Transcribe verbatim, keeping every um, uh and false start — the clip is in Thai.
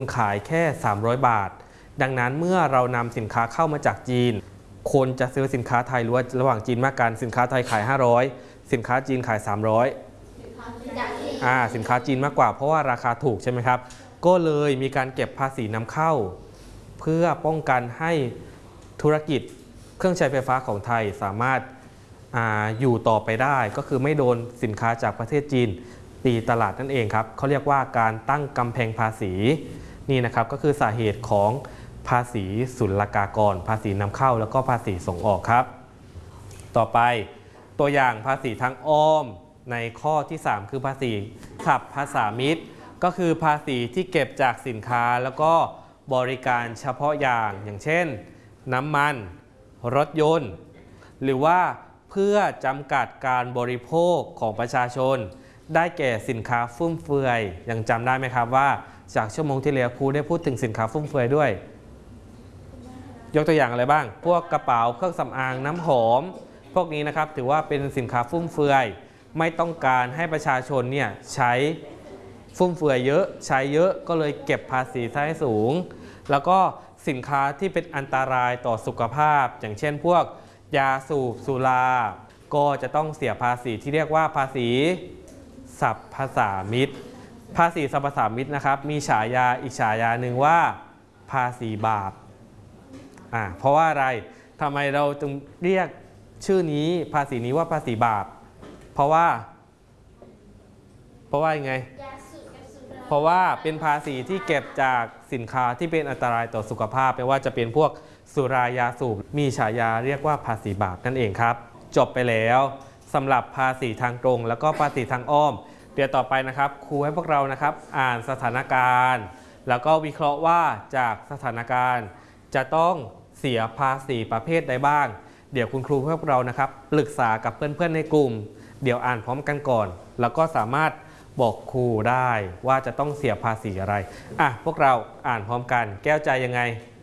ขายแค่สามร้อยบาทดังนั้นเมื่อเรานำสินค้าเข้ามาจากจีนคนจะซื้อสินค้าไทยหรือว่าระหว่างจีนมากกันสินค้าไทยขายห้าร้อยสินค้าจีนขายสามร้อยอ่าสินค้าจีนมากกว่าเพราะว่าราคาถูกใช่ไหมครับก็เลยมีการเก็บภาษีนำเข้าเพื่อป้องกันให้ธุรกิจเครื่องใช้ไฟฟ้าของไทยสามารถ อ, อยู่ต่อไปได้ก็คือไม่โดนสินค้าจากประเทศจีนตีตลาดนั่นเองครับเขาเรียกว่าการตั้งกำแพงภาษีนี่นะครับก็คือสาเหตุของภาษีศุลกากรภาษีนำเข้าแล้วก็ภาษีส่งออกครับต่อไปตัวอย่างภาษีทางอ้อมในข้อที่สามคือภาษีสัพพสามิตก็คือภาษีที่เก็บจากสินค้าแล้วก็บริการเฉพาะอย่างอย่างเช่นน้ำมันรถยนต์หรือว่าเพื่อจำกัดการบริโภคของประชาชนได้แก่สินค้าฟุ่มเฟือยยังจำได้ไหมครับว่าจากชั่วโมงที่แล้วครูได้พูดถึงสินค้าฟุ่มเฟือยด้วยยกตัวอย่างอะไรบ้างพวกกระเป๋าเครื่องสำอางน้ำหอมพวกนี้นะครับถือว่าเป็นสินค้าฟุ่มเฟือยไม่ต้องการให้ประชาชนเนี่ยใช้ฟุ่มเฟือยเยอะใช้เยอะก็เลยเก็บภาษีให้สูงแล้วก็สินค้าที่เป็นอันตรายต่อสุขภาพอย่างเช่นพวกยาสูบสุราก็จะต้องเสียภาษีที่เรียกว่าภาษีสรรพสามิตภาษีสรรพสามิตนะครับมีฉายาอีกฉายาหนึ่งว่าภาษีบาปอ่าเพราะว่าอะไรทำไมเราจึงเรียกชื่อนี้ภาษีนี้ว่าภาษีบาปเพราะว่าเพราะว่ายังไงเพราะว่าเป็นภาษีที่เก็บจากสินค้าที่เป็นอันตรายต่อสุขภาพไม่ว่าจะเป็นพวกสุรายาสูบมีฉายาเรียกว่าภาษีบาปนั่นเองครับจบไปแล้วสำหรับภาษีทางตรงแล้วก็ภาษีทางอ้อมเดี๋ยวต่อไปนะครับครูให้พวกเรานะครับอ่านสถานการณ์แล้วก็วิเคราะห์ว่าจากสถานการณ์จะต้องเสียภาษีประเภทใดบ้างเดี๋ยวคุณครูให้พวกเรานะครับปรึกษากับเพื่อนๆในกลุ่มเดี๋ยวอ่านพร้อมกันก่อนแล้วก็สามารถบอกครูได้ว่าจะต้องเสียภาษีอะไรอ่ะพวกเราอ่านพร้อมกันแก้วใจยังไง